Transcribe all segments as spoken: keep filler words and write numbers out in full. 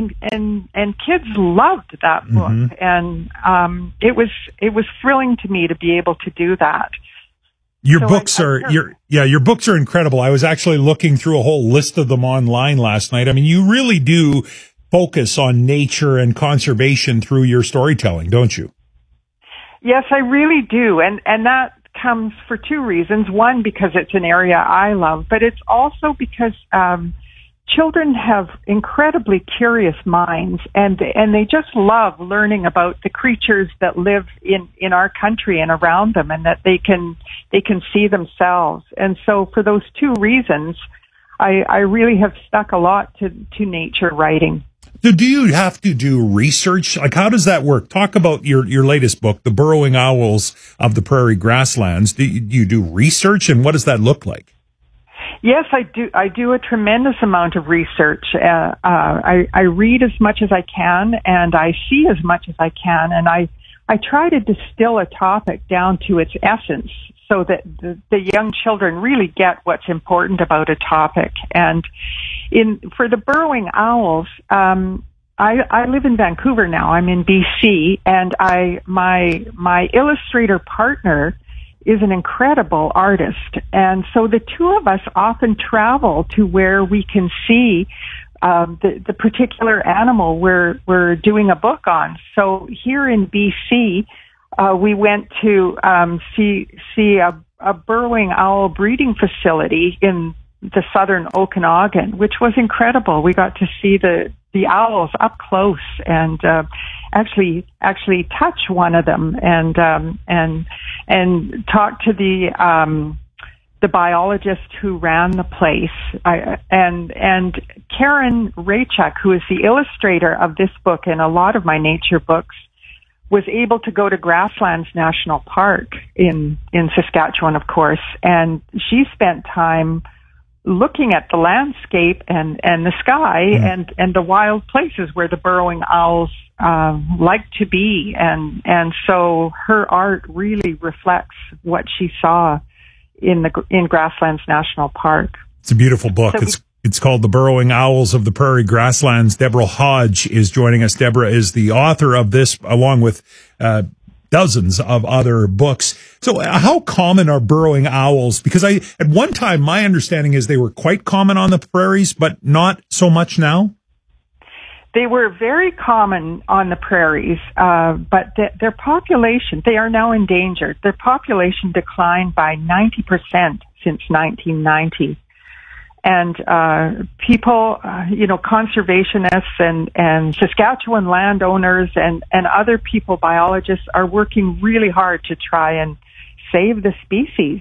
and and and kids loved that book, mm-hmm. and um, it was it was thrilling to me to be able to do that. Your so books I, I are your yeah, your books are incredible. I was actually looking through a whole list of them online last night. I mean, you really do focus on nature and conservation through your storytelling, don't you? Yes, I really do, and and that comes for two reasons. One, because it's an area I love, but it's also because um, children have incredibly curious minds, and and they just love learning about the creatures that live in, in our country and around them, and that they can they can see themselves. And so, for those two reasons, I, I really have stuck a lot to, to nature writing. So do you have to do research? Like, how does that work? Talk about your, your latest book, The Burrowing Owls of the Prairie Grasslands. Do you, do you do research, and what does that look like? Yes, I do. I do a tremendous amount of research. Uh, uh, I, I read as much as I can, and I see as much as I can, and I, I try to distill a topic down to its essence so that the, the young children really get what's important about a topic. And in for the burrowing owls, um, I, I live in Vancouver now. I'm in B C, and I my my illustrator partner is an incredible artist, and so the two of us often travel to where we can see um, the, the particular animal we're we're doing a book on. So here in B C, uh, we went to um, see see a, a burrowing owl breeding facility in the southern Okanagan, which was incredible. We got to see the the owls up close and uh, actually actually touch one of them and um, and and talk to the um, the biologist who ran the place. I, and and Karen Raychuk, who is the illustrator of this book and a lot of my nature books, was able to go to Grasslands National Park in in Saskatchewan, of course, and she spent time looking at the landscape and, and the sky mm. and, and the wild places where the burrowing owls uh, like to be. And, and so her art really reflects what she saw in the in Grasslands National Park. It's a beautiful book. So it's we, it's called The Burrowing Owls of the Prairie Grasslands. Deborah Hodge is joining us. Deborah is the author of this, along with uh dozens of other books. So uh, how common are burrowing owls? Because I, at one time, my understanding is they were quite common on the prairies, but not so much now. They were very common on the prairies, uh, but th- their population, they are now endangered. Their population declined by ninety percent since nineteen ninety. And uh people, uh, you know, conservationists and, and Saskatchewan landowners and, and other people, biologists, are working really hard to try and save the species.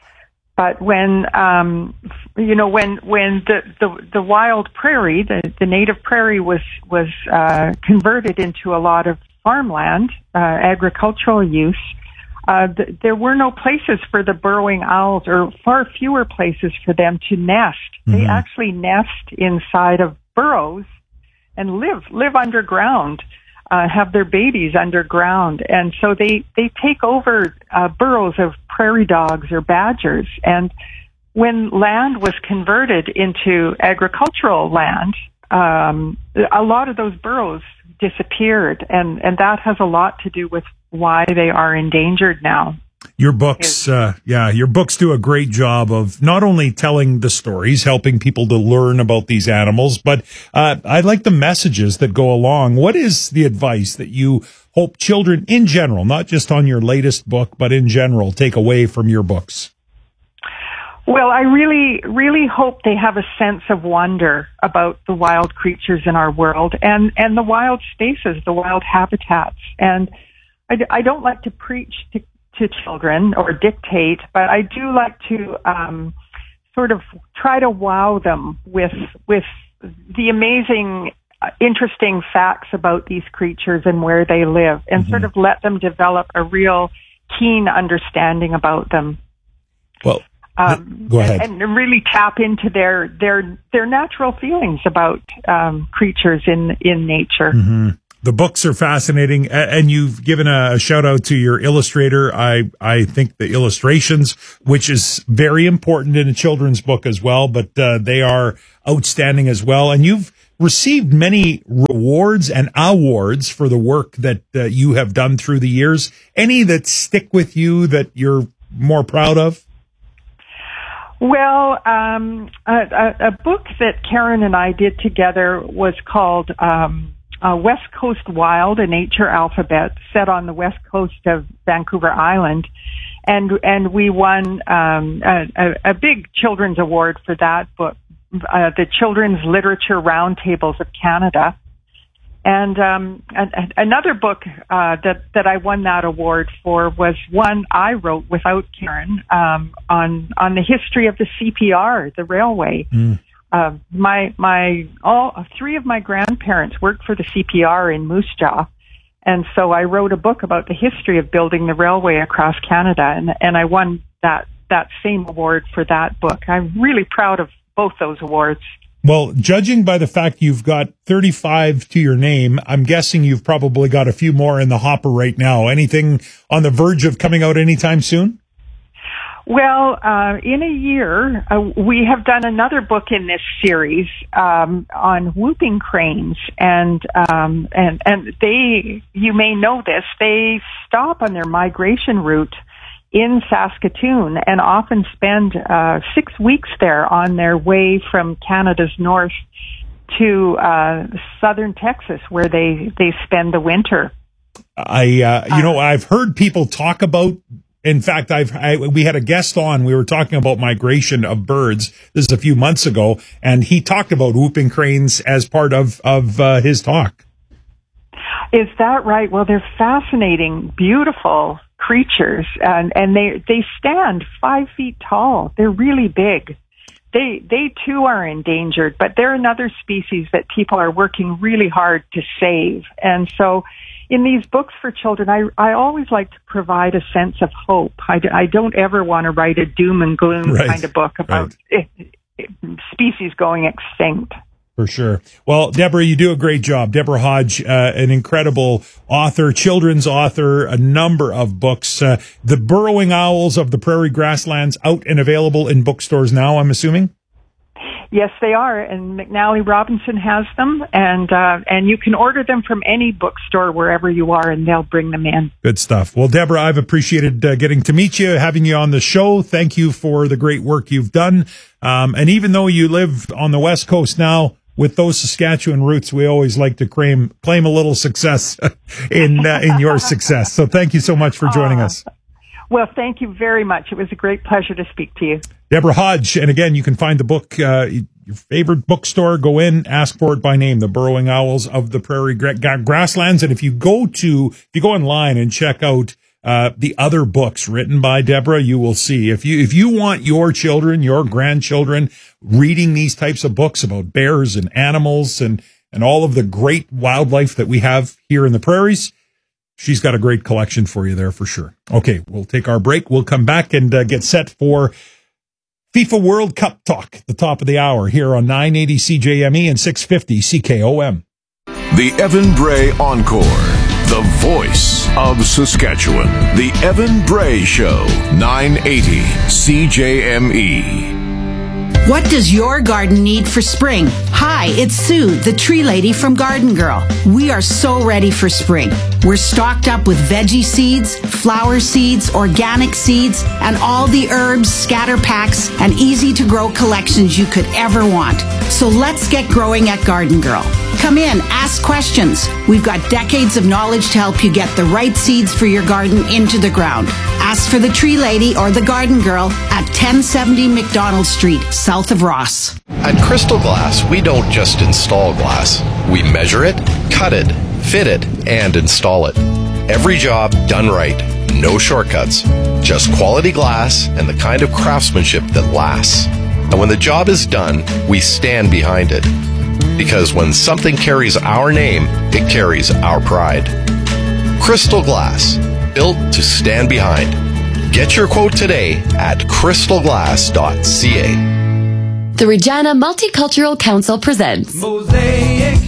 But when, um, you know, when when the, the, the wild prairie, the, the native prairie was was uh, converted into a lot of farmland, uh, agricultural use, Uh, th- there were no places for the burrowing owls, or far fewer places for them to nest. Mm-hmm. They actually nest inside of burrows and live live underground, uh, have their babies underground, and so they they take over uh, burrows of prairie dogs or badgers. And when land was converted into agricultural land, um, a lot of those burrows disappeared, and and that has a lot to do with why they are endangered now. Your books, uh, yeah, your books do a great job of not only telling the stories, helping people to learn about these animals, but uh, I like the messages that go along. What is the advice that you hope children in general, not just on your latest book, but in general, take away from your books? Well, I really, really hope they have a sense of wonder about the wild creatures in our world and, and the wild spaces, the wild habitats. And I, I don't like to preach to, to children or dictate, but I do like to um, sort of try to wow them with with the amazing, uh, interesting facts about these creatures and where they live, and mm-hmm. sort of let them develop a real keen understanding about them. Well, um, go ahead. And, and really tap into their their their natural feelings about um, creatures in in nature. Mm-hmm. The books are fascinating, and you've given a shout out to your illustrator. I, I think the illustrations, which is very important in a children's book as well, but uh, they are outstanding as well. And you've received many rewards and awards for the work that uh, you have done through the years. Any that stick with you that you're more proud of? Well, um, a, a, a book that Karen and I did together was called um, uh, West Coast Wild, a Nature Alphabet, set on the west coast of Vancouver Island. And and we won um, a, a big children's award for that book, uh, the Children's Literature Roundtables of Canada. And um, a, another book uh, that that I won that award for was one I wrote without Karen um, on on the history of the C P R, the railway. Mm. Uh, my my all three of my grandparents worked for the C P R in Moose Jaw. And so I wrote a book about the history of building the railway across Canada, and, and I won that, that same award for that book. I'm really proud of both those awards. Well, judging by the fact you've got thirty-five to your name, I'm guessing you've probably got a few more in the hopper right now. Anything on the verge of coming out anytime soon? Well, uh, in a year, uh, we have done another book in this series um, on whooping cranes, and um, and and they, you may know this, they stop on their migration route in Saskatoon and often spend uh, six weeks there on their way from Canada's north to uh, southern Texas, where they they spend the winter. I, uh, you know, I've heard people talk about. In fact, I've I, we had a guest on. We were talking about migration of birds. This is a few months ago, and he talked about whooping cranes as part of of uh, his talk. Is that right? Well, they're fascinating, beautiful creatures, and and they they stand five feet tall. They're really big. They they too are endangered, but they're another species that people are working really hard to save, and so. In these books for children, I, I always like to provide a sense of hope. I, I don't ever want to write a doom and gloom right. kind of book about right. it, it, species going extinct. For sure. Well, Deborah, you do a great job. Deborah Hodge, uh, an incredible author, children's author, a number of books. Uh, The Burrowing Owls of the Prairie Grasslands, out and available in bookstores now, I'm assuming? Yes, they are, and McNally Robinson has them, and uh, and you can order them from any bookstore wherever you are, and they'll bring them in. Good stuff. Well, Deborah, I've appreciated uh, getting to meet you, having you on the show. Thank you for the great work you've done. Um, and even though you live on the West Coast now, with those Saskatchewan roots, we always like to claim claim a little success in uh, in your success. So thank you so much for joining uh, us. Well, thank you very much. It was a great pleasure to speak to you. Deborah Hodge. And again, you can find the book, uh, your favorite bookstore. Go in, ask for it by name, The Burrowing Owls of the Prairie Gra- Grasslands. And if you go to, if you go online and check out uh, the other books written by Deborah, you will see. If you, if you want your children, your grandchildren reading these types of books about bears and animals and, and all of the great wildlife that we have here in the prairies, she's got a great collection for you there for sure. Okay, we'll take our break. We'll come back and uh, get set for FIFA World Cup talk, the top of the hour here on nine eighty C J M E and six fifty C K O M. The Evan Bray Encore, the voice of Saskatchewan. The Evan Bray Show, nine eighty C J M E. What does your garden need for spring? Hi, it's Sue, the tree lady from Garden Girl. We are so ready for spring. We're stocked up with veggie seeds, flower seeds, organic seeds, and all the herbs, scatter packs, and easy-to-grow collections you could ever want. So let's get growing at Garden Girl. Come in, ask questions. We've got decades of knowledge to help you get the right seeds for your garden into the ground. Ask for the Tree Lady or the Garden Girl at ten seventy McDonald Street, south of Ross. At Crystal Glass, we don't just install glass. We measure it, cut it, fit it, and install it. Every job done right. No shortcuts. Just quality glass and the kind of craftsmanship that lasts. And when the job is done, we stand behind it. Because when something carries our name, it carries our pride. Crystal Glass, built to stand behind. Get your quote today at crystal glass dot c a. The Regina Multicultural Council presents Mosaic,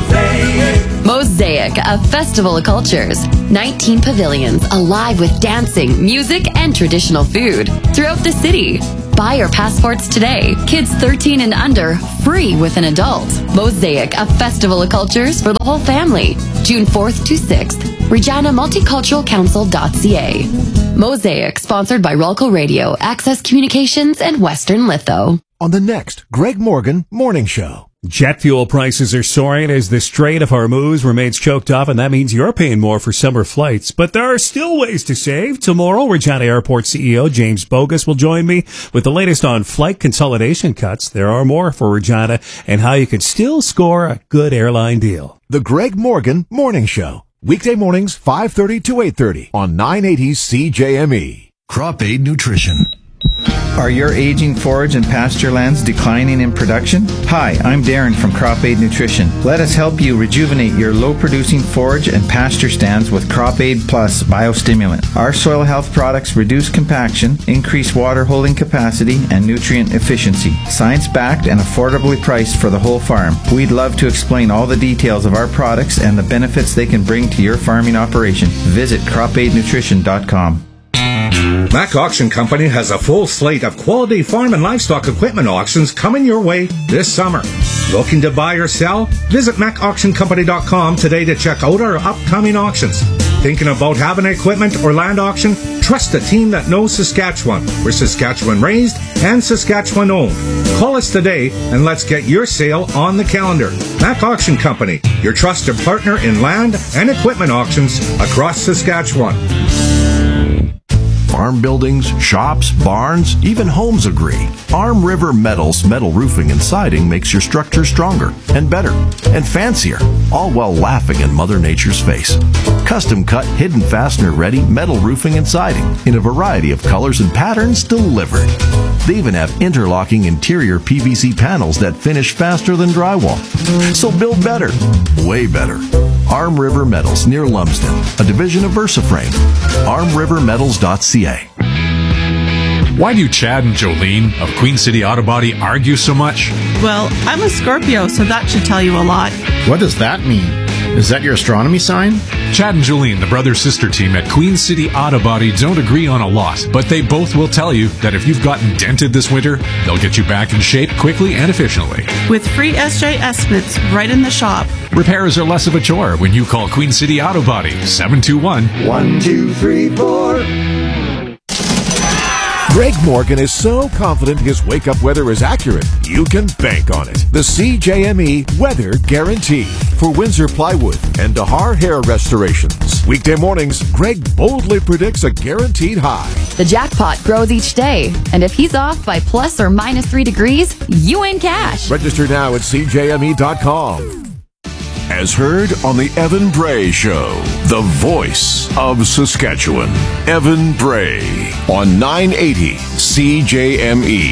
Mosaic. Mosaic, a festival of cultures. nineteen pavilions alive with dancing, music, and traditional food throughout the city. Buy your passports today. Kids thirteen and under, free with an adult. Mosaic, a festival of cultures for the whole family. June fourth to sixth. Regina Multicultural Council dot c a. Mosaic, sponsored by Rolco Radio, Access Communications, and Western Litho. On the next Greg Morgan Morning Show. Jet fuel prices are soaring as the Strait of Hormuz remains choked off, and that means you're paying more for summer flights. But there are still ways to save. Tomorrow, Regina Airport C E O James Bogus will join me with the latest on flight consolidation cuts. There are more for Regina and how you can still score a good airline deal. The Greg Morgan Morning Show. Weekday mornings, five thirty to eight thirty on nine eighty C J M E. Crop Aid Nutrition. Are your aging forage and pasture lands declining in production? Hi, I'm Darren from Crop Aid Nutrition. Let us help you rejuvenate your low-producing forage and pasture stands with Crop Aid Plus Biostimulant. Our soil health products reduce compaction, increase water holding capacity, and nutrient efficiency. Science-backed and affordably priced for the whole farm. We'd love to explain all the details of our products and the benefits they can bring to your farming operation. Visit crop aid nutrition dot com. Mac Auction Company has a full slate of quality farm and livestock equipment auctions coming your way this summer. Looking to buy or sell? Visit mac auction company dot com today to check out our upcoming auctions. Thinking about having an equipment or land auction? Trust a team that knows Saskatchewan. We're Saskatchewan raised and Saskatchewan owned. Call us today and let's get your sale on the calendar. Mac Auction Company, your trusted partner in land and equipment auctions across Saskatchewan. Farm buildings, shops, barns, even homes agree. Arm River Metals metal roofing and siding makes your structure stronger and better and fancier, all while laughing in Mother Nature's face. Custom cut, hidden fastener ready metal roofing and siding in a variety of colors and patterns delivered. They even have interlocking interior P V C panels that finish faster than drywall. So build better, way better. Arm River Metals near Lumsden, a division of VersaFrame. arm river metals dot c a. Why do Chad and Jolene of Queen City Auto Body argue so much? Well, I'm a Scorpio, so that should tell you a lot. What does that mean? Is that your astronomy sign? Chad and Jolene, the brother-sister team at Queen City Auto Body, don't agree on a lot, but they both will tell you that if you've gotten dented this winter, they'll get you back in shape quickly and efficiently. With free S J estimates right in the shop. Repairs are less of a chore when you call Queen City Auto Body, seven two one, one two three four. Greg Morgan is so confident his wake-up weather is accurate, you can bank on it. The C J M E Weather Guarantee for Windsor Plywood and Dahar Hair Restorations. Weekday mornings, Greg boldly predicts a guaranteed high. The jackpot grows each day, and if he's off by plus or minus three degrees, you win cash. Register now at c j m e dot com. As heard on the Evan Bray Show, the voice of Saskatchewan. Evan Bray on nine eighty C J M E.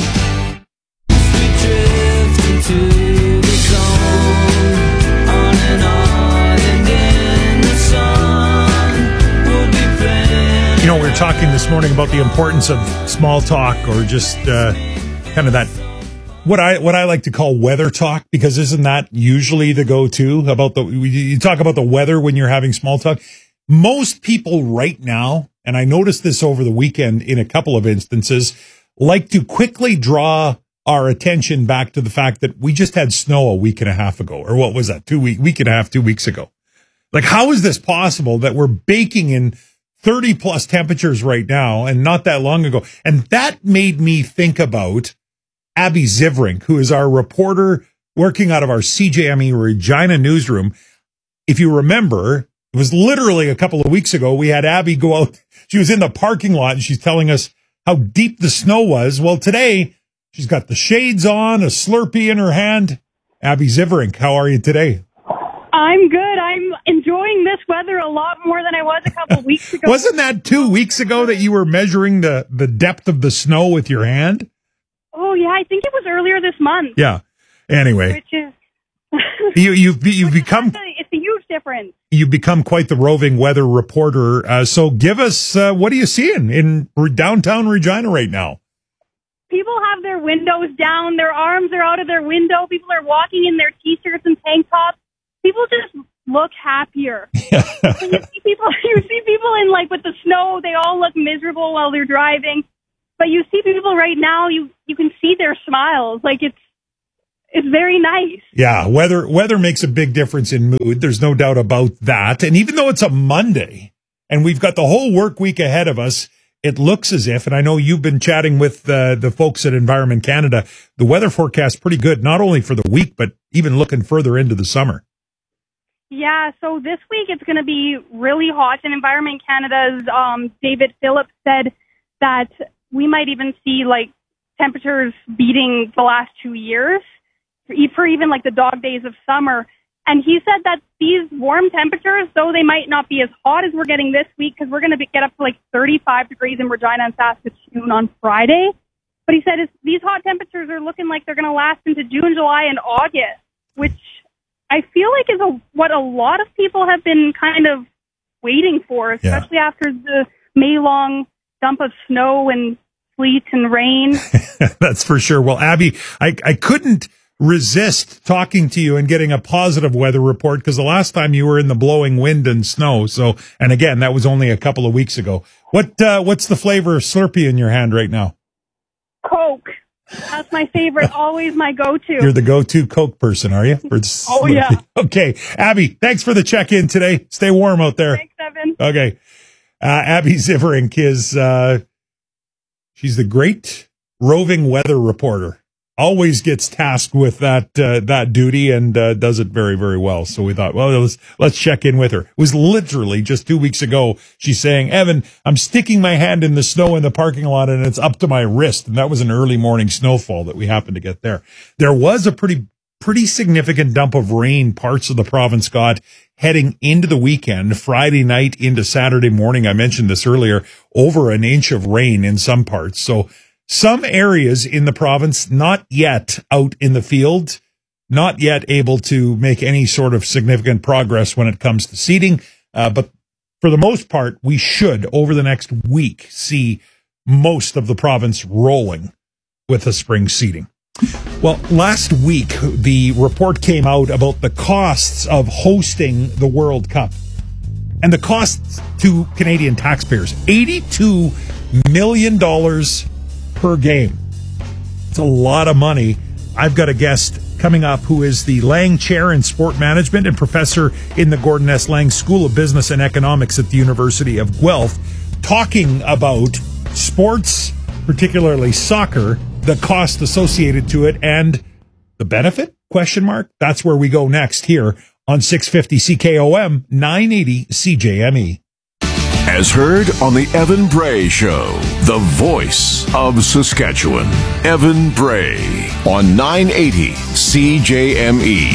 You know, we were talking this morning about the importance of small talk, or just uh, kind of that What I what I like to call weather talk, because isn't that usually the go-to about the you talk about the weather when you're having small talk? Most people right now, and I noticed this over the weekend in a couple of instances, like to quickly draw our attention back to the fact that we just had snow a week and a half ago, or what was that, two week week and a half, two weeks ago. Like, how is this possible that we're baking in thirty plus temperatures right now and not that long ago? And that made me think about Abby Zivrink, who is our reporter working out of our C J M E Regina newsroom. If you remember, it was literally a couple of weeks ago, we had Abby go out. She was in the parking lot and she's telling us how deep the snow was. Well, today she's got the shades on, a Slurpee in her hand. Abby Zivrink, how are you today? I'm good. I'm enjoying this weather a lot more than I was a couple of weeks ago. Wasn't that two weeks ago that you were measuring the, the depth of the snow with your hand? Oh, yeah, I think it was earlier this month. Yeah. Anyway. Which is... you, you've, you've become... A, it's a huge difference. You've become quite the roving weather reporter. Uh, so give us, uh, what are you seeing in downtown Regina right now? People have their windows down. Their arms are out of their window. People are walking in their T-shirts and tank tops. People just look happier. you see people, you see people in, like, with the snow, they all look miserable while they're driving. but you see people right now, you, you can see their smiles. Like, it's, it's very nice. Yeah, weather weather makes a big difference in mood. There's no doubt about that. And even though it's a Monday and we've got the whole work week ahead of us, it looks as if, and I know you've been chatting with uh, the folks at Environment Canada, the weather forecast is pretty good, not only for the week, but even looking further into the summer. Yeah, so this week it's going to be really hot. And Environment Canada's um, David Phillips said that we might even see, like, temperatures beating the last two years. For even like the dog days of summer. And he said that these warm temperatures, though they might not be as hot as we're getting this week, because we're going to get up to like thirty-five degrees in Regina and Saskatoon on Friday. But he said it's, these hot temperatures are looking like they're going to last into June, July, and August, which I feel like is a, what a lot of people have been kind of waiting for, especially yeah. after the May-long dump of snow and sleet and rain. That's for sure. Well, Abby, I, I couldn't resist talking to you and getting a positive weather report, because the last time you were in the blowing wind and snow. So, and again, that was only a couple of weeks ago. What, uh, what's the flavor of Slurpee in your hand right now? Coke. That's my favorite. Always my go-to. You're the go-to Coke person, are you? For oh, yeah. Okay. Abby, thanks for the check-in today. Stay warm out there. Thanks, Evan. Okay. Uh, Abby Ziverink is, uh, she's the great roving weather reporter. Always gets tasked with that uh, that duty and uh, does it very, very well. So we thought, well, let's let's check in with her. It was literally just two weeks ago. She's saying, Evan, I'm sticking my hand in the snow in the parking lot and it's up to my wrist. And that was an early morning snowfall that we happened to get there. There was a pretty pretty significant dump of rain parts of the province got heading into the weekend, Friday night into Saturday morning. I mentioned this earlier, over an inch of rain in some parts. So some areas in the province not yet out in the field, not yet able to make any sort of significant progress when it comes to seeding. Uh, but for the most part, we should, over the next week, see most of the province rolling with the spring seeding. Well, last week, the report came out about the costs of hosting the World Cup. And the costs to Canadian taxpayers, eighty-two million dollars per game. It's a lot of money. I've got a guest coming up who is the Lang Chair in Sport Management and professor in the Gordon S. Lang School of Business and Economics at the University of Guelph, talking about sports, particularly soccer, the cost associated to it, and the benefit? Question mark. That's where we go next here on six fifty C K O M, nine eighty C J M E. As heard on the Evan Bray Show, the voice of Saskatchewan. Evan Bray on nine eighty C J M E.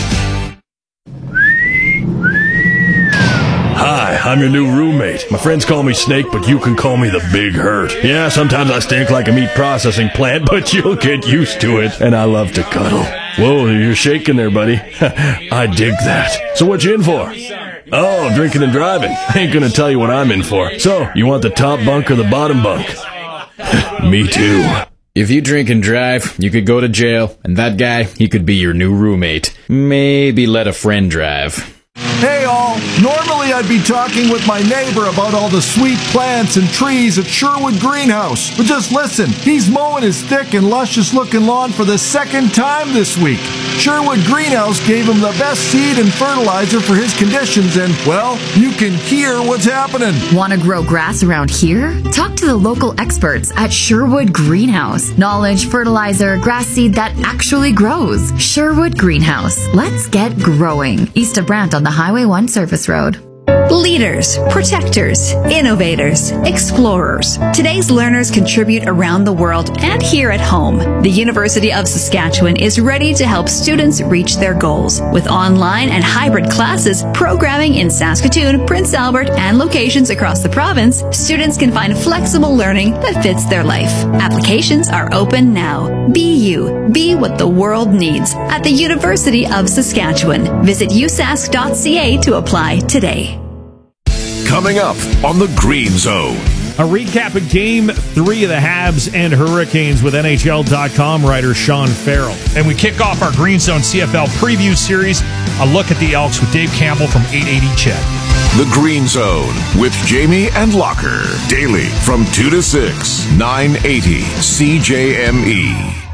Hi, I'm your new roommate. My friends call me Snake, but you can call me the Big Hurt. Yeah, sometimes I stink like a meat processing plant, but you'll get used to it. And I love to cuddle. Whoa, you're shaking there, buddy. I dig that. So what you in for? Oh, drinking and driving. I ain't gonna tell you what I'm in for. So, you want the top bunk or the bottom bunk? Me too. If you drink and drive, you could go to jail, and that guy, he could be your new roommate. Maybe let a friend drive. Hey all, normally I'd be talking with my neighbor about all the sweet plants and trees at Sherwood Greenhouse. But just listen, he's mowing his thick and luscious looking lawn for the second time this week. Sherwood Greenhouse gave him the best seed and fertilizer for his conditions, and, well, you can hear what's happening. Want to grow grass around here? Talk to the local experts at Sherwood Greenhouse. Knowledge, fertilizer, grass seed that actually grows. Sherwood Greenhouse. Let's get growing. East of Brant on the Highway one Service Road. Leaders, protectors, innovators, explorers. Today's learners contribute around the world and here at home. The University of Saskatchewan is ready to help students reach their goals. With online and hybrid classes, programming in Saskatoon, Prince Albert, and locations across the province, students can find flexible learning that fits their life. Applications are open now. Be you. Be what the world needs at the University of Saskatchewan. Visit u sask dot c a to apply today. Coming up on the Green Zone, A recap of Game three of the Habs and Hurricanes with N H L dot com writer Sean Farrell. And we kick off our Green Zone C F L preview series, a look at the Elks with Dave Campbell from eight eighty C H E D. The Green Zone with Jamie and Locker. Daily from two to six, nine eighty C J M E.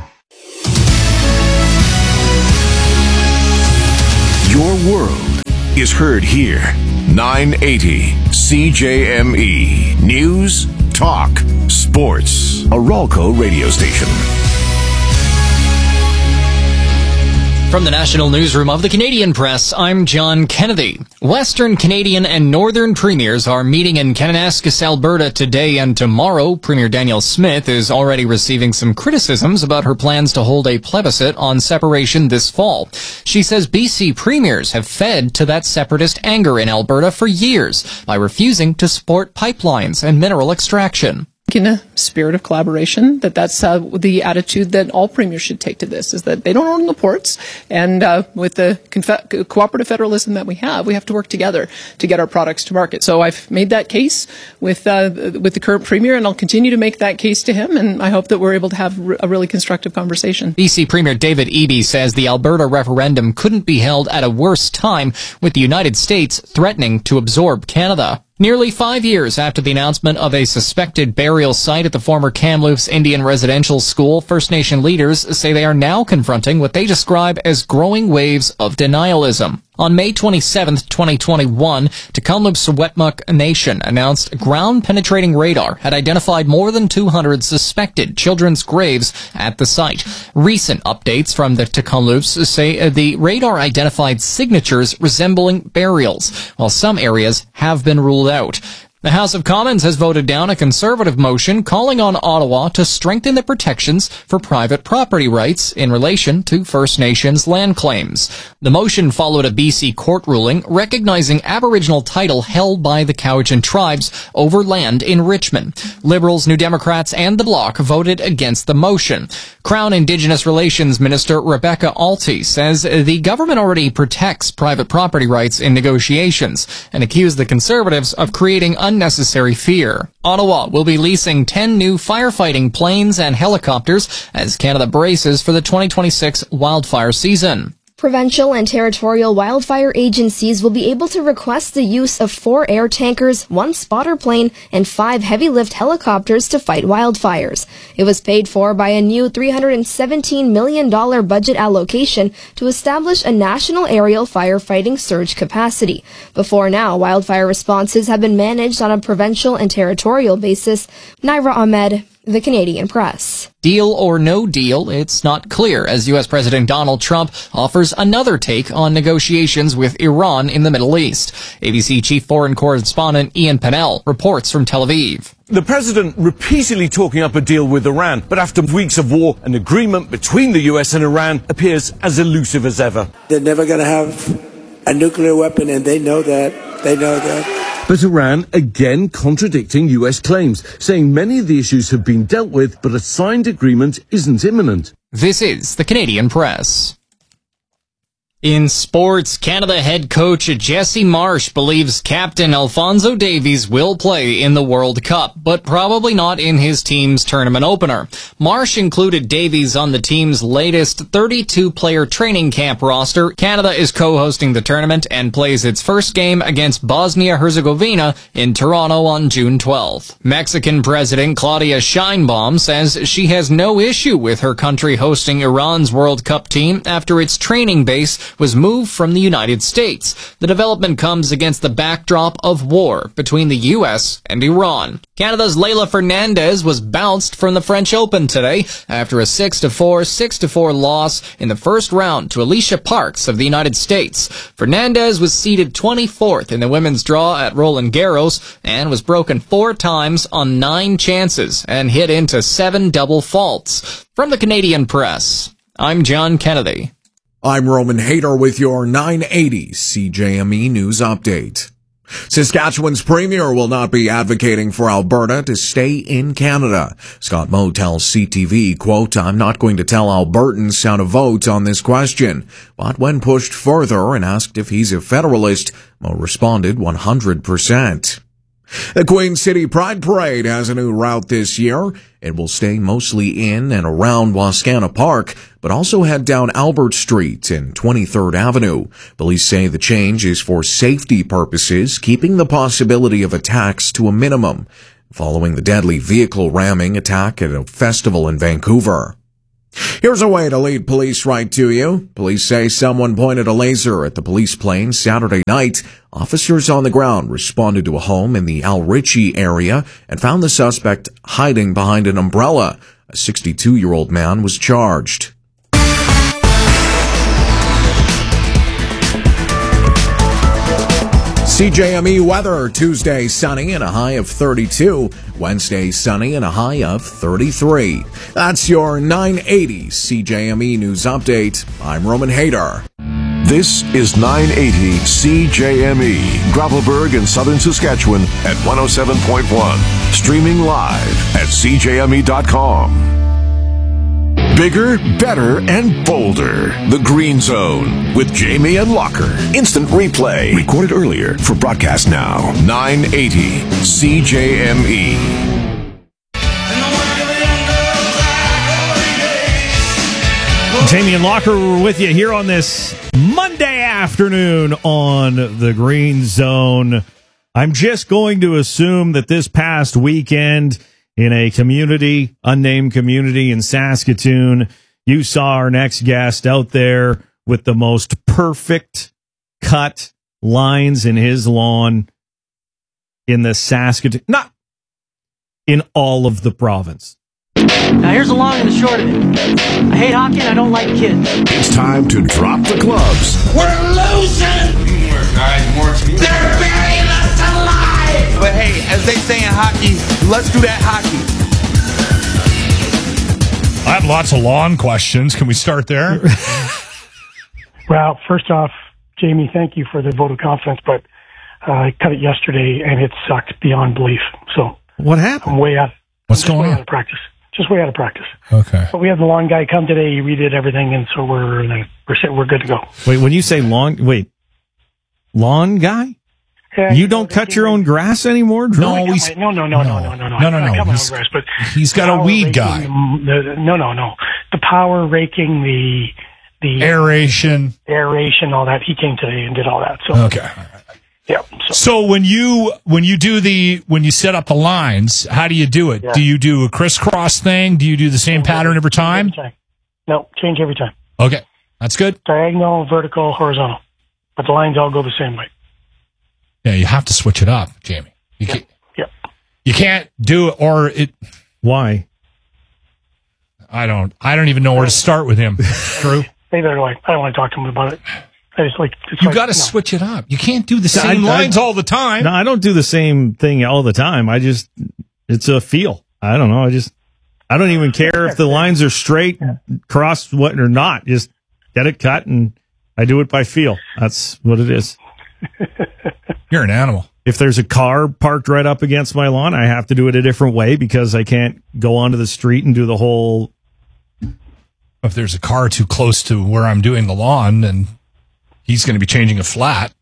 Your world is heard here. nine eighty C J M E. News, talk, sports. A Ralco radio station. From the National Newsroom of the Canadian Press, I'm John Kennedy. Western Canadian and Northern Premiers are meeting in Kananaskis, Alberta today and tomorrow. Premier Danielle Smith is already receiving some criticisms about her plans to hold a plebiscite on separation this fall. She says B C premiers have fed to that separatist anger in Alberta for years by refusing to support pipelines and mineral extraction. In a spirit of collaboration, that that's uh, the attitude that all premiers should take to this, is that they don't own the ports, and uh, with the confe- cooperative federalism that we have, we have to work together to get our products to market. So I've made that case with uh, with the current premier, and I'll continue to make that case to him, and I hope that we're able to have a really constructive conversation. B C Premier David Eby says the Alberta referendum couldn't be held at a worse time, with the United States threatening to absorb Canada. Nearly five years after the announcement of a suspected burial site at the former Kamloops Indian Residential School, First Nation leaders say they are now confronting what they describe as growing waves of denialism. On May twenty-seventh, twenty twenty-one, Tk'emlúps-Secwépemc Nation announced ground-penetrating radar had identified more than two hundred suspected children's graves at the site. Recent updates from the Tk'emlúps say the radar identified signatures resembling burials, while some areas have been ruled out. The House of Commons has voted down a Conservative motion calling on Ottawa to strengthen the protections for private property rights in relation to First Nations land claims. The motion followed a B C court ruling recognizing Aboriginal title held by the Cowichan tribes over land in Richmond. Liberals, New Democrats, and the Bloc voted against the motion. Crown Indigenous Relations Minister Rebecca Alty says the government already protects private property rights in negotiations and accused the Conservatives of creating unnecessary fear. Ottawa will be leasing ten new firefighting planes and helicopters as Canada braces for the twenty twenty-six wildfire season. Provincial and territorial wildfire agencies will be able to request the use of four air tankers, one spotter plane, and five heavy-lift helicopters to fight wildfires. It was paid for by a new three hundred seventeen million dollars budget allocation to establish a national aerial firefighting surge capacity. Before now, wildfire responses have been managed on a provincial and territorial basis. Naira Ahmed, The Canadian Press. Deal or no deal, it's not clear as U S President Donald Trump offers another take on negotiations with Iran in the Middle East. A B C chief foreign correspondent Ian Pennell reports from Tel Aviv. The president repeatedly talking up a deal with Iran, but after weeks of war, an agreement between the U S and Iran appears as elusive as ever. They're never going to have a nuclear weapon, and they know that. They know that. But Iran again contradicting U S claims, saying many of the issues have been dealt with, but a signed agreement isn't imminent. This is the Canadian Press. In sports, Canada head coach Jesse Marsh believes captain Alphonso Davies will play in the World Cup, but probably not in his team's tournament opener. Marsh included Davies on the team's latest thirty-two player training camp roster. Canada is co-hosting the tournament and plays its first game against Bosnia-Herzegovina in Toronto on June twelfth. Mexican President Claudia Sheinbaum says she has no issue with her country hosting Iran's World Cup team after its training base was moved from the United States. The development comes against the backdrop of war between the U S and Iran. Canada's Leylah Fernandez was bounced from the French Open today after a six to four, six to four loss in the first round to Alicia Parks of the United States. Fernandez was seeded twenty-fourth in the women's draw at Roland Garros and was broken four times on nine chances and hit into seven double faults. From the Canadian Press, I'm John Kennedy. I'm Roman Hayter with your nine eighty C J M E News Update. Saskatchewan's premier will not be advocating for Alberta to stay in Canada. Scott Moe tells C T V, quote, "I'm not going to tell Albertans how to vote on this question." But when pushed further and asked if he's a federalist, Moe responded one hundred percent. The Queen City Pride Parade has a new route this year. It will stay mostly in and around Wascana Park, but also head down Albert Street and twenty-third Avenue. Police say the change is for safety purposes, keeping the possibility of attacks to a minimum, following the deadly vehicle ramming attack at a festival in Vancouver. Here's a way to lead police right to you. Police say someone pointed a laser at the police plane Saturday night. Officers on the ground responded to a home in the Al Ritchie area and found the suspect hiding behind an umbrella. A sixty-two-year-old man was charged. C J M E weather, Tuesday sunny and a high of thirty-two. Wednesday sunny and a high of thirty-three. That's your nine eighty C J M E News Update. I'm Roman Hayter. This is nine eighty C J M E, Gravelburg in southern Saskatchewan at one oh seven point one. Streaming live at c j m e dot com. Bigger, better, and bolder. The Green Zone with Jamie and Locker. Instant replay. Recorded earlier for broadcast now. nine eighty C J M E. Jamie and Locker were with you here on this Monday afternoon on the Green Zone. I'm just going to assume that this past weekend in a community, unnamed community in Saskatoon, you saw our next guest out there with the most perfect cut lines in his lawn in the Saskatoon, not in all of the province. Now here's the long and the short of it. I hate hockey and I don't like kids. It's time to drop the gloves. We're losing! Teamwork, guys, more teamwork. They're burying us alive! But hey, as they say in hockey, let's do that hockey. I have lots of lawn questions. Can we start there? Well, first off, Jamie, thank you for the vote of confidence, but uh, I cut it yesterday and it sucked beyond belief. So what happened? I'm way out. What's I'm just going way on? Out of practice. Just way out of practice. Okay. But we had the lawn guy come today. He redid everything, and so we're we're we're good to go. Wait, when you say lawn, wait, lawn guy? Yeah, you don't cut your own grass anymore, Drew? No, he's, no, no, no, no, no, no, no, no, no, I no. cut my He's, own grass, but he's got a weed guy. The, the, no, no, no. The power raking, the the aeration, aeration, all that. He came today and did all that. So okay. Yeah. So. so when you when you do the when you set up the lines, how do you do it? Yeah. Do you do a crisscross thing? Do you do the same change pattern every time? every time? No, change every time. Okay, that's good. Diagonal, vertical, horizontal, but the lines all go the same way. Yeah, you have to switch it up, Jamie. You yeah. can't, yeah. You can't do it, or it. Why? I don't. I don't even know where to start with him. Drew. Neither do I. I don't want to talk to him about it. I just like it's you like, got to no. switch it up. You can't do the No, same I- lines I- all the time. No, I don't do the same thing all the time. I just, it's a feel. I don't know. I just, I don't even care if the lines are straight, cross what or not. Just get it cut, and I do it by feel. That's what it is. You're an animal. If there's a car parked right up against my lawn, I have to do it a different way because I can't go onto the street and do the whole. If there's a car too close to where I'm doing the lawn, then he's going to be changing a flat.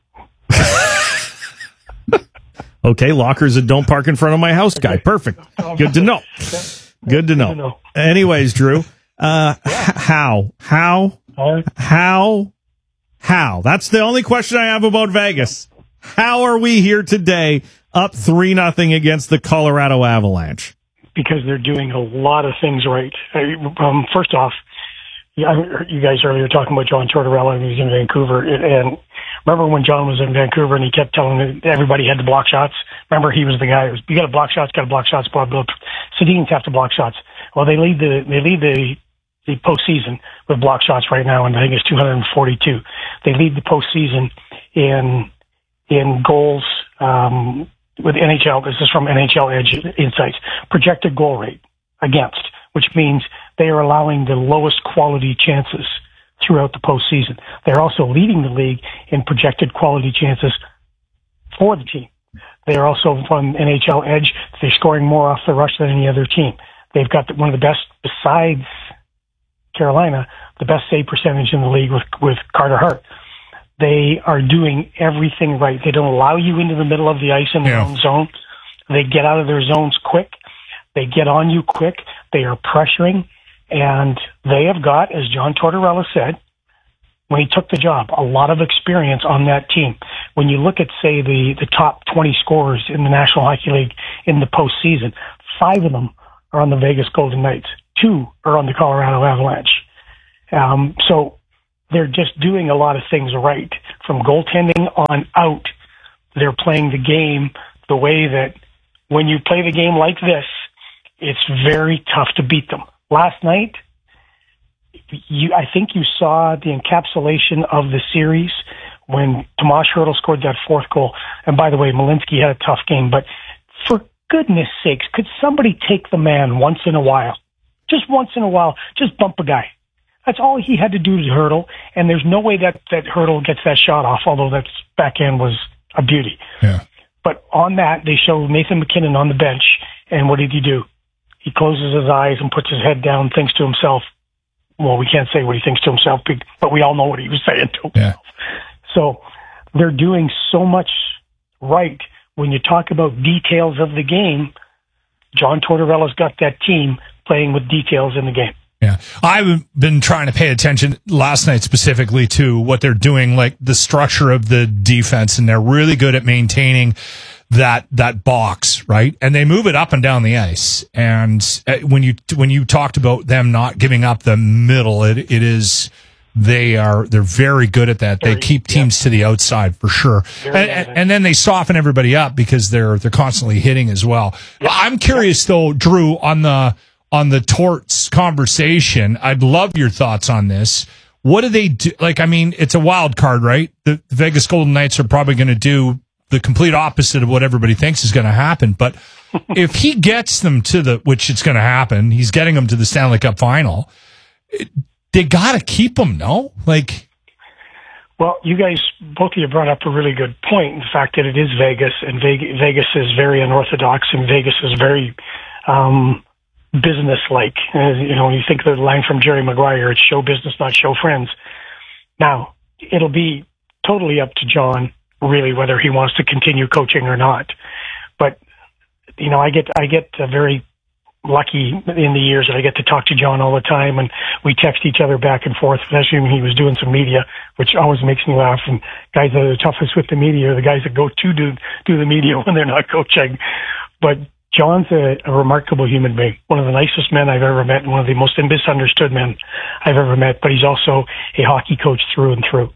Okay, lockers that don't park in front of my house guy. Perfect. Good to know. Good to know. Anyways, Drew, uh, h- how, how, how, how? That's the only question I have about Vegas. How are we here today up three nothing against the Colorado Avalanche? Because they're doing a lot of things right. Um, first off, yeah, I heard you guys earlier talking about John Tortorella, and he was in Vancouver. And remember when John was in Vancouver and he kept telling everybody had to block shots? Remember, he was the guy who was, you got to block shots, got to block shots, blah, blah. Sedins have to block shots. Well, they lead the, they lead the, the postseason with block shots right now, and I think it's two hundred forty-two. They lead the postseason in, in goals, um, with N H L, this is from N H L Edge Insights, projected goal rate against, which means they are allowing the lowest quality chances throughout the postseason. They're also leading the league in projected quality chances for the team. They are also from N H L Edge. They're scoring more off the rush than any other team. They've got one of the best, besides Carolina, the best save percentage in the league with, with Carter Hart. They are doing everything right. They don't allow you into the middle of the ice in their Yeah. own zone. They get out of their zones quick. They get on you quick. They are pressuring. And they have got, as John Tortorella said, when he took the job, a lot of experience on that team. When you look at, say, the, the top twenty scorers in the National Hockey League in the postseason, five of them are on the Vegas Golden Knights. Two are on the Colorado Avalanche. Um, so they're just doing a lot of things right. From goaltending on out, they're playing the game the way that when you play the game like this, it's very tough to beat them. Last night, you, I think you saw the encapsulation of the series when Tomas Hertl scored that fourth goal. And by the way, Malinsky had a tough game, but for goodness sakes, could somebody take the man once in a while? Just once in a while, just bump a guy. That's all he had to do to Hertl, and there's no way that, that Hertl gets that shot off, although that backhand was a beauty. Yeah. But on that, they show Nathan McKinnon on the bench, and what did he do? He closes his eyes and puts his head down, thinks to himself, well, we can't say what he thinks to himself, but we all know what he was saying to himself. Yeah. So they're doing so much right. When you talk about details of the game, John Tortorella's got that team playing with details in the game. Yeah. I've been trying to pay attention last night specifically to what they're doing, like the structure of the defense, and they're really good at maintaining that that box, right? And they move it up and down the ice. And when you when you talked about them not giving up the middle, it it is they are they're very good at that. They keep teams to the outside for sure. And, and, and then they soften everybody up because they're they're constantly hitting as well. I'm curious though, Drew, on the on the Torts conversation. I'd love your thoughts on this. What do they do? Like, I mean, it's a wild card, right? The Vegas Golden Knights are probably going to do the complete opposite of what everybody thinks is going to happen. But if he gets them to the, which it's going to happen, he's getting them to the Stanley Cup final. It, they got to keep them, no? Like, well, you guys, both of you brought up a really good point. The fact that it is Vegas, and Vegas is very unorthodox, and Vegas is very um, business-like. Uh, you know, when you think of the line from Jerry Maguire, it's show business, not show friends. Now, it'll be totally up to John, really, whether he wants to continue coaching or not. But, you know, I get I get uh, very lucky in the years that I get to talk to John all the time, and we text each other back and forth, especially when he was doing some media, which always makes me laugh. And guys that are the toughest with the media are the guys that go to do, do the media when they're not coaching. But John's a, a remarkable human being, one of the nicest men I've ever met, and one of the most misunderstood men I've ever met, but he's also a hockey coach through and through.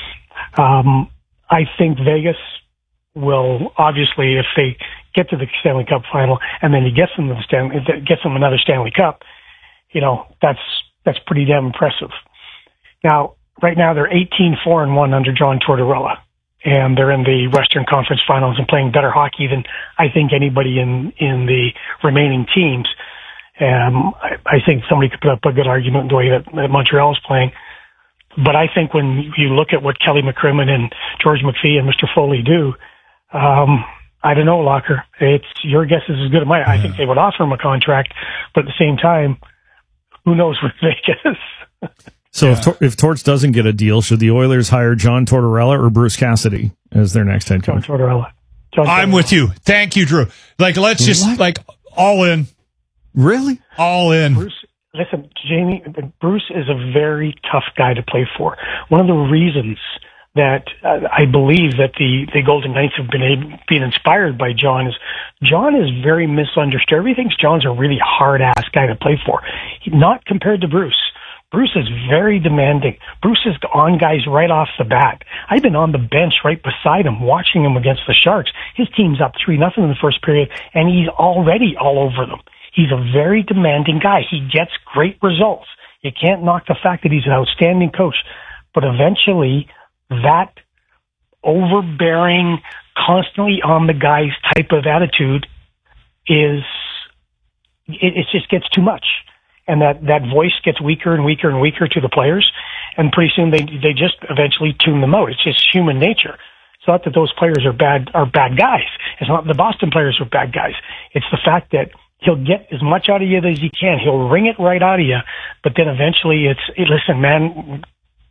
Um, I think Vegas will, obviously, if they get to the Stanley Cup final and then he gets them to the Stanley, gets them another Stanley Cup, you know, that's that's pretty damn impressive. Now, right now they're eighteen four and one under John Tortorella, and they're in the Western Conference Finals and playing better hockey than I think anybody in in the remaining teams. Um, I, I think somebody could put up a good argument the way that, that Montreal is playing. But I think when you look at what Kelly McCrimmon and George McPhee and Mister Foley do, um, I don't know, Locker. It's your guess is as good as mine. Yeah. I think they would offer him a contract, but at the same time, who knows with Vegas? So yeah. if Tor- if Torts doesn't get a deal, should the Oilers hire John Tortorella or Bruce Cassidy as their next head coach? John Tortorella. John Tortorella. I'm with you. Thank you, Drew. Like, let's just what? like all in. Really? All in. Bruce, listen, Jamie, Bruce is a very tough guy to play for. One of the reasons that uh, I believe that the, the Golden Knights have been able, been inspired by John is John is very misunderstood. Everybody thinks John's a really hard-ass guy to play for. He, not compared to Bruce. Bruce is very demanding. Bruce is on guys right off the bat. I've been on the bench right beside him, watching him against the Sharks. His team's up three nothing in the first period, and he's already all over them. He's a very demanding guy. He gets great results. You can't knock the fact that he's an outstanding coach. But eventually, that overbearing, constantly on the guys type of attitude is, it, it just gets too much. And that, that voice gets weaker and weaker and weaker to the players. And pretty soon they, they just eventually tune them out. It's just human nature. It's not that those players are bad, are bad guys. It's not the Boston players are bad guys. It's the fact that he'll get as much out of you as he can. He'll wring it right out of you. But then eventually it's, hey, listen, man,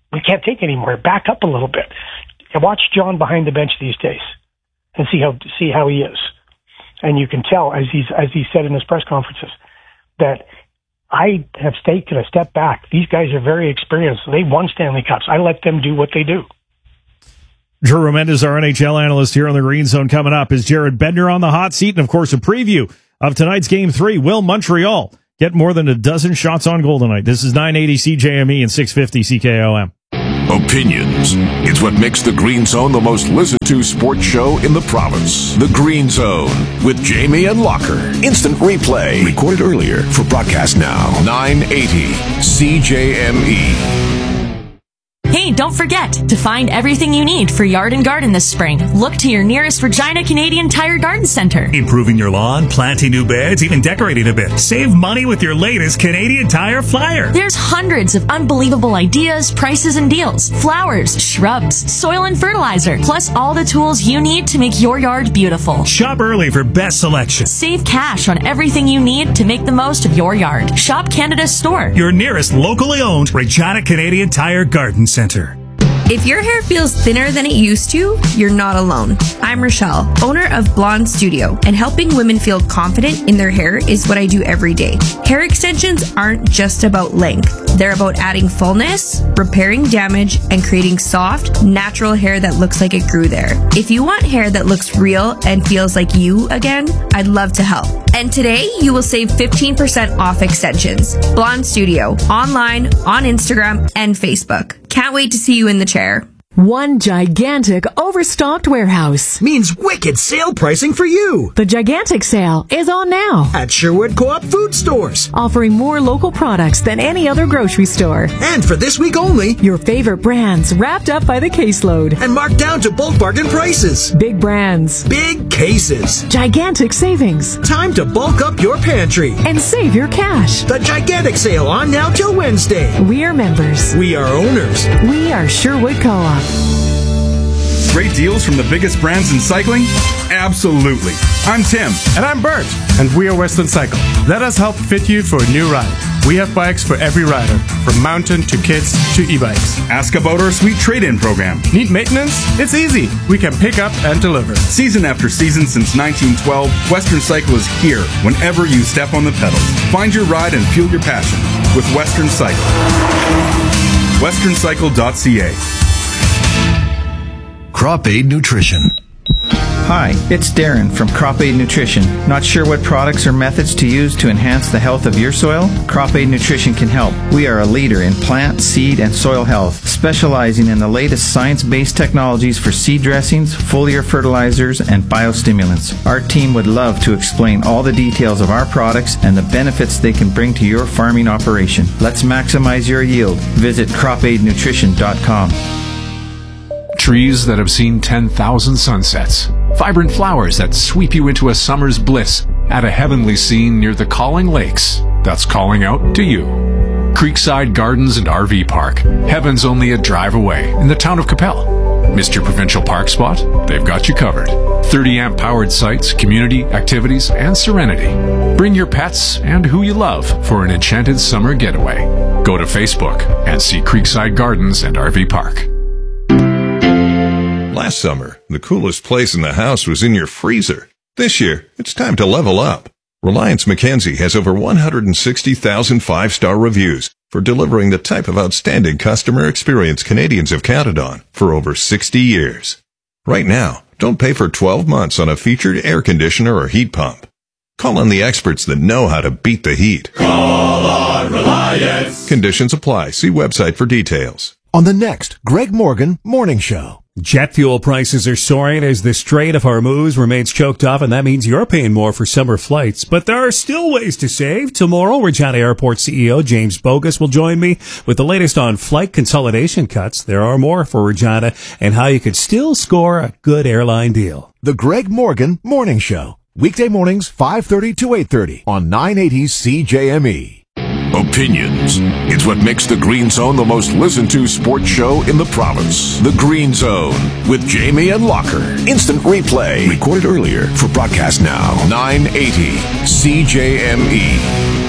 we can't take anymore. Back up a little bit. And watch John behind the bench these days and see how see how he is. And you can tell, as he's as he said in his press conferences, that I have taken a step back. These guys are very experienced. They won Stanley Cups. I let them do what they do. Drew Remendez, our N H L analyst here on the Green Zone. Coming up is Jared Bednar on the hot seat, and of course a preview of tonight's Game Three. Will Montreal get more than a dozen shots on goal tonight? This is nine eighty C J M E and six fifty C K O M. Opinions. It's what makes the Green Zone the most listened to sports show in the province. The Green Zone with Jamie and Locker. Instant replay. Recorded earlier for broadcast now. nine eighty C J M E. Hey, don't forget to find everything you need for yard and garden this spring. Look to your nearest Regina Canadian Tire Garden Center. Improving your lawn, planting new beds, even decorating a bit. Save money with your latest Canadian Tire flyer. There's hundreds of unbelievable ideas, prices, and deals. Flowers, shrubs, soil and fertilizer, plus all the tools you need to make your yard beautiful. Shop early for best selection. Save cash on everything you need to make the most of your yard. Shop Canada's store. Your nearest locally owned Regina Canadian Tire Garden Center. If your hair feels thinner than it used to, you're not alone. I'm Rochelle, owner of Blonde Studio, and helping women feel confident in their hair is what I do every day. Hair extensions aren't just about length. They're about adding fullness, repairing damage, and creating soft, natural hair that looks like it grew there. If you want hair that looks real and feels like you again, I'd love to help. And today, you will save fifteen percent off extensions. Blonde Studio, online, on Instagram, and Facebook. Can't wait to see you in the chair. One gigantic overstocked warehouse means wicked sale pricing for you. The gigantic sale is on now at Sherwood Co-op Food Stores, offering more local products than any other grocery store. And for this week only, your favorite brands wrapped up by the caseload and marked down to bulk bargain prices. Big brands, big cases, gigantic savings. Time to bulk up your pantry and save your cash. The gigantic sale on now till Wednesday. We are members. We are owners. We are Sherwood Co-op. Great deals from the biggest brands in cycling? Absolutely. I'm Tim. And I'm Bert. And we are Western Cycle. Let us help fit you for a new ride. We have bikes for every rider, from mountain to kids to e-bikes. Ask about our sweet trade-in program. Need maintenance? It's easy. We can pick up and deliver. Season after season since nineteen twelve, Western Cycle is here whenever you step on the pedals. Find your ride and fuel your passion with Western Cycle. western cycle dot c a. Crop Aid Nutrition. Hi, it's Darren from Crop Aid Nutrition. Not sure what products or methods to use to enhance the health of your soil? Crop Aid Nutrition can help. We are a leader in plant, seed, and soil health, specializing in the latest science-based technologies for seed dressings, foliar fertilizers, and biostimulants. Our team would love to explain all the details of our products and the benefits they can bring to your farming operation. Let's maximize your yield. Visit crop aid nutrition dot com. Trees that have seen ten thousand sunsets. Vibrant flowers that sweep you into a summer's bliss at a heavenly scene near the Calling Lakes that's calling out to you. Creekside Gardens and R V Park. Heaven's only a drive away in the town of Capel. Missed your provincial park spot? They've got you covered. thirty amp powered sites, community, activities, and serenity. Bring your pets and who you love for an enchanted summer getaway. Go to Facebook and see Creekside Gardens and R V Park. Last summer, the coolest place in the house was in your freezer. This year, it's time to level up. Reliance Mackenzie has over one hundred sixty thousand five-star reviews for delivering the type of outstanding customer experience Canadians have counted on for over sixty years. Right now, don't pay for twelve months on a featured air conditioner or heat pump. Call on the experts that know how to beat the heat. Call on Reliance. Conditions apply. See website for details. On the next Greg Morgan Morning Show. Jet fuel prices are soaring as the Strait of Hormuz remains choked off, and that means you're paying more for summer flights. But there are still ways to save. Tomorrow, Regina Airport C E O James Bogus will join me with the latest on flight consolidation cuts. There are more for Regina and how you could still score a good airline deal. The Greg Morgan Morning Show. Weekday mornings, five thirty to eight thirty on nine eighty C J M E. Opinions. It's what makes the Green Zone the most listened to sports show in the province. The Green Zone with Jamie and Locker. Instant replay. Recorded earlier for broadcast now. nine eighty C J M E.